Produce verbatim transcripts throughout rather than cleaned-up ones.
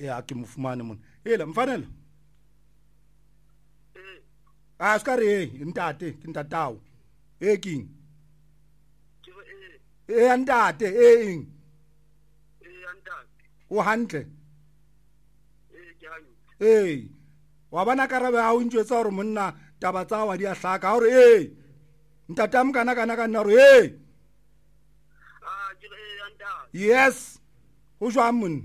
ya ke mofumane mona ela mfanelo ah ska re ntate ke ntatao e king e ntate e eng o hantle eh wa bana karabe ha o ntjwetsa hore monna taba tsa wa di a hlaka hore eh ntatam kana kana kana hore eh ah ke e anta yes ho jwa monna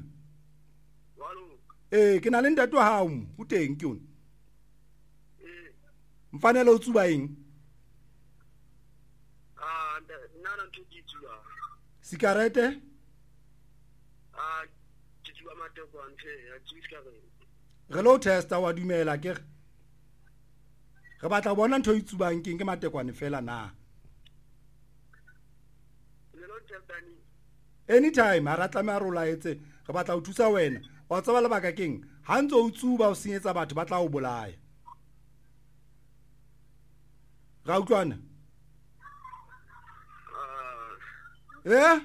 eh ke na le ntate wa hao o teng ke yona mfanelo o tsuba eng ah nana ntho tsuba sigarete ah tsuba mateko ante ya tsigarete re lo testa wa dumela ke re batla bona ntho itsubang keng ke matekwane fela na le lo testani anytime ha ra tlameha rola etse re batla ho thusa wena wa tsaba le baka keng ha ntse o tsuba o senyetsa batho ba tla o bolaya ga utlwana ah eh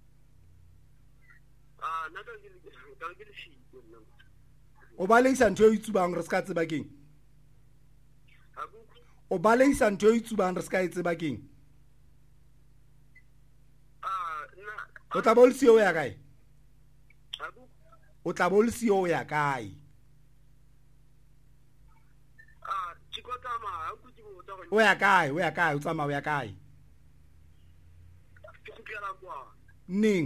ah nna ka ke ka ke le shi nna o baleisa ntho e itsubang re ska tseba keng abu o baleisa ntho e itsubang re ska e tseba keng ah nna o tla bolsio ya kae abu o tla bolsio ya kae ah tsikota ma aku tiko ta o ya kae o ya kae o tsamaya o ya kae ke khupela kwa ning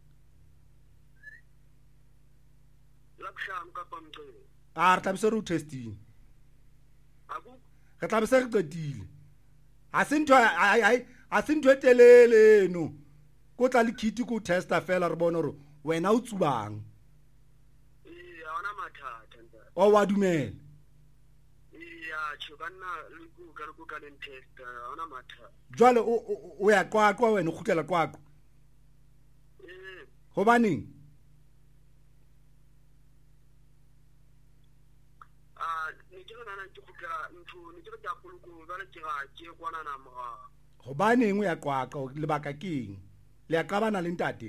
lapsham ka pamqe a re tlabe re o testing abu re tlabe se re qetile ha se ntho ai ai ha se ntho e telele no ko tla le kiti ko testa fela re bona hore wena o tsubang eh ana mathata nta o wa dumela ya chukana liku ka ku ka len test ana mathata jwale o o- o ya qwaqwa wena o kgutlela qwaqwa eh hobaneng ah ni tlo nana ke khupela ntho ni tlo ja kuluku ba le tira ke kwana na mga hobaneng o ya qwaqwa lebaka keng le ya qabana le ntate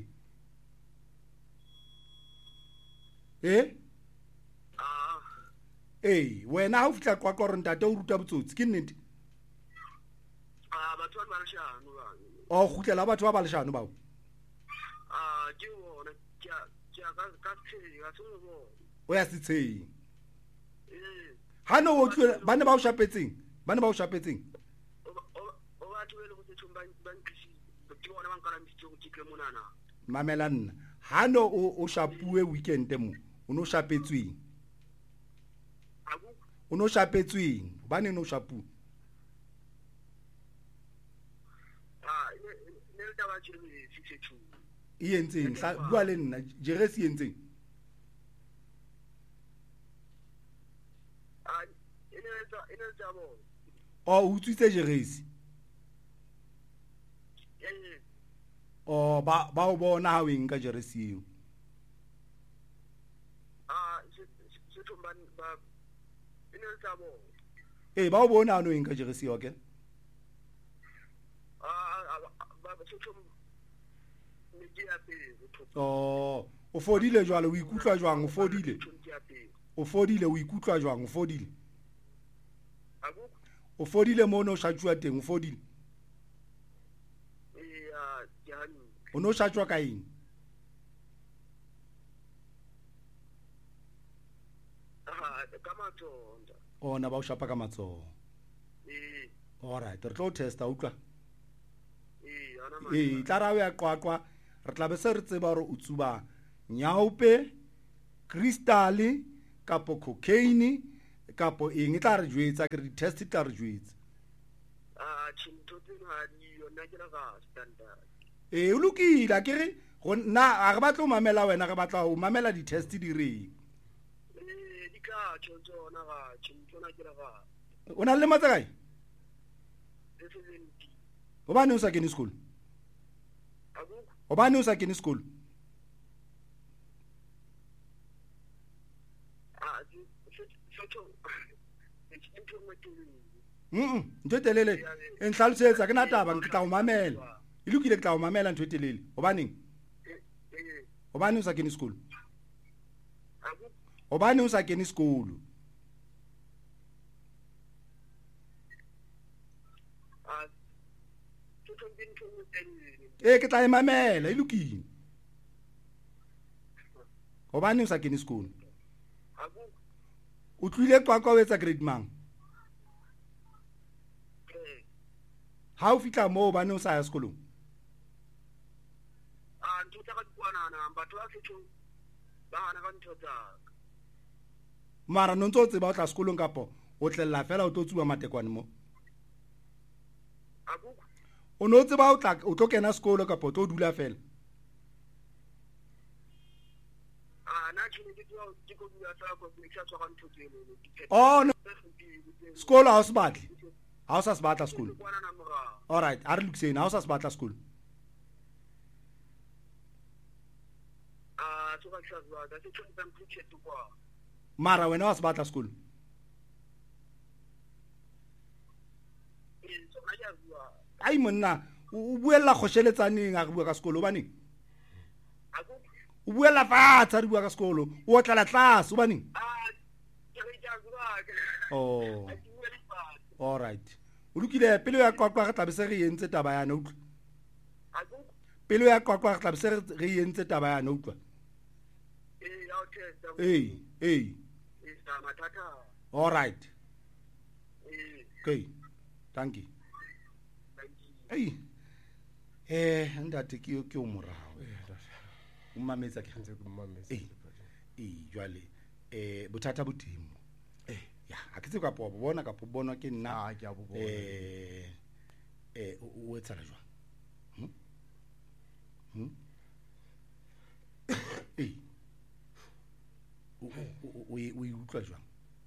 eh ah eh wena ha o fitla qwaqwa re ntate o ruta botsotsi ke nnete ah batho ba le shano ba o kgutlela batho ba ba leshano bao ah ke bona ke ke ka ka tshedi ka tsho bo o ya setseng eh ha no o tlo bana ba o shapetseng bana ba o shapetseng o o batho le go se thumba ban kisi ke bona ban kala mistse go tikle monana mamela nna ha no o o shapuwe weekend mo o no shapetsweng abu o no shapetsweng bane no shapu ah ne le taba tshedi six two e entseng hla bua le nna jeresi e entseng ah ene tsa ene tsa bo o utswitse jeresi eh o ba ba o bona ha o eng ka jeresi eo ah se thumba ba ene tsa bo eh ba o bona no eng ka jeresi eo ke ah ba se thumba ni dia pe o o fodile jwale o ikutlwa jwang o fodile o fodile o ikutlwa jwang o fodile abu o fodile mo no shatjwa teng o fodile eh ah jani o no shatjwa ka eng ah kama tonda ona ba o shapa ka matsoho eh alright re tlo testa utlwa eh ana ma eh tla ra ya qwaqwa re tla be se re tseba hore o tsuba nyaupe crystal kapo cocaine kapo eng e tla re jwetsa ke re test e tla re jwetsa ah chinto tsena di yona ke la ga standard eh o lokile ke re go nna a re batla o mamela wena re batla o mamela di test di reng eh di ka tsona ga chinto na ke la ga o na le matsa kae seventy hobane o sa kene school abu hobane o sa kene school ah se se to chinto mo mm ntho e telele e nhlalosetsa ke na taba ke tla o mamela e lokile ke tla o mamela ntho e telele hobaneng eh eh hobane o sa kene school Aku gobane o sa kene sekolo a tutong din tong teng. ee ke tla e mamela e lokile gobane o sa kene sekolo Aku o tlile qwaqwa o etsa grade mang eh ha o fitla moo gobane o sa ya sekolong a ntho tsa ka dikwanana batho ba fetho ba hana ka ntho tsa mara no ntse o tseba o tla sekolong kapo o tlella fela o tlo tsuba matekwane mo aku o no tseba o tla o tlo kena sekolo kapo o tlo dula fela a na tshine ke tswa ke go dula sa go se tswa ka ntho tseno oh no sekolo ha o se batle ha o sa se batla sekolo kwanana mora alright a re lokiseng ha o sa se batla sekolo a tsoka ka tswa ka se tswa mputse tu kwa mara wena wa se batla sekolo e tsona ja zwa ai monna o buella kgosheletsaneng a re bua ka sekolo baneng aku o buella fatshe a re bua ka sekolo o tla tlase baneng a ke re ja zwa ke oh a ke le pa alright o lokile pele ya qwaqwa re tla be se re entse taba yana utlwa aku pele ya qwaqwa re tla be se re entse taba yana utlwa e ya o testa ee ee e sa matata alright e okay thank you thank you ei eh ntate ke ke o morao o mametsa ke ntse ke mmametse ee ee jwale eh bothata bo teng eh ya ha ke tse ka po bona ka po bona ke nna a ke a bo bona eh eh o o etsa jwa hm hm eh o o o o utlwa jwa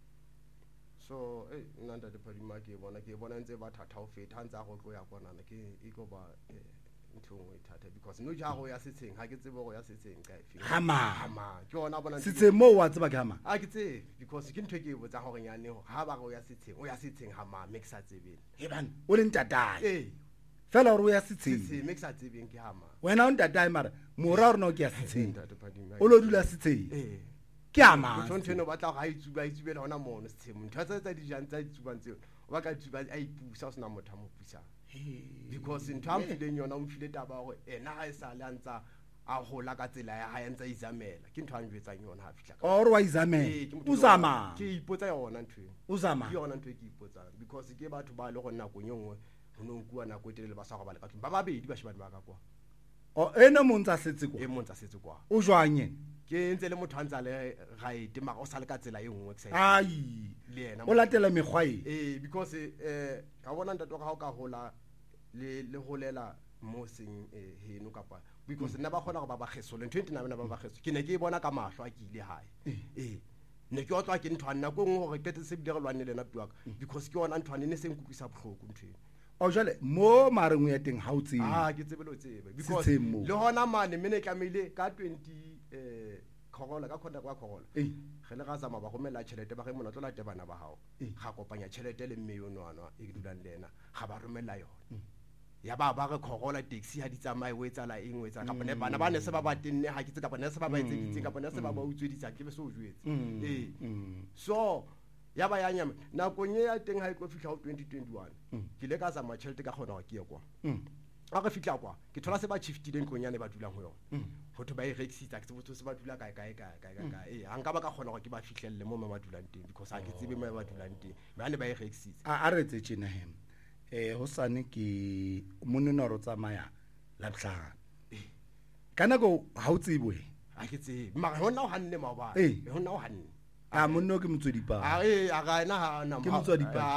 so eh nna ntate Phadima ke bona ke bona ntse ba thatha o feta ntse a go tlo ya kwanana ke e go ba ntho ngwe thata because no ja go ya setsheng ha ke tsebe go ya setsheng ka efe hama hama ke ona bona setse mo wa tseba ke hama a ke tsebe because ke ntho ke e botsa gore nyane ha ba go ya setsheng o ya setsheng hama mix a tsebeng he bana o le ntatai eh fela o re o ya setsheng setseng mix a tsebeng ke hama wena o ntatai mara mora o rena o ke ya setseng ntate Phadima o lo dula setseng eh ke ama motho ntho eno batla go a itsuba itsubela hona mono setsheng ntho tsa tsa dijang tsa itsubang tseo o ba ka tsuba a ipusa o sena motho a mo pusa because ntho a mfileng yona o mfile taba gore ena ha e sa le antsa a hola ka tsela ya ha ntsa izamela ke ntho a njwetsang yona ha fitla ka o re wa izamela o zama ke ipotsa yona ntho o zama ke yona ntho e ke ipotsang because ke batho ba le go nna go nyongwe ho no nkua na go telele ba sa go ba le ka tlong ba babedi ba shebane ba ka kwa o eno montsa setse kwa e montsa setse kwa o jwanye ke ntse le motho a ntsa le right maga o sa le ka tsela e nngwe ke ai le yena o latela mekgwa e eh because eh ka bona ntato ga o ka hola le le holela mo seng heno kapa because nna ba khona go ba ba kgeso le ntho e ntina bana ba ba kgeso ke ne ke bona ka mahlo a ke ile hae eh ne ke otlwa ke ntho nna go ngwe gore pete se bidire lwane lena tuaka because ke ona ntho ne se nkukwisa bohloko ntho o jale mo mareng ya teng ha o tsebe ah ke tsebe lo tsebe because le hona mane mene tlamile ka twenty eh khogola ka khona kwa khogola eh ge le ga tsama ba go mela tšhelete ba ge mona tlo late bana ba hao ga kopanya tšhelete le mme yo nwana e dulang lena ga ba romela yona ya ba ba re khogola taxi ha di tsamaye o etsala eng o etsa kapa ne bana ba ne se ba ba tenne ha ke tse kapa ne se ba ba etseditse kapa ne se ba ba utsweditsa ke be se o jwetse eh so ya ba ya nyama na konye ya teng ha e tlo fihla ho twenty twenty-one ke le ka tsama tšhelete ka khona ke ye kwa a re fitla kwa ke thola se ba shiftile nkonyane ba dulang ho yona hotho ba e rexitsa ke tsebotse se ba dula kae kae kae kae kae eh ha nka ba ka khona gore ke ba fihlelle mo ba dulang teng because ha ke tsebe mo ba dulang teng ba ne ba e rexitsa a re tse tshena hem eh hosane ke monno ro tsamaya la btlhana kana go ha o tsebwe ha ke tsebe mara hona o hanne maobane hona o hanne a monno ke motswedi pa a eh a ga ena ha na ke motswedi pa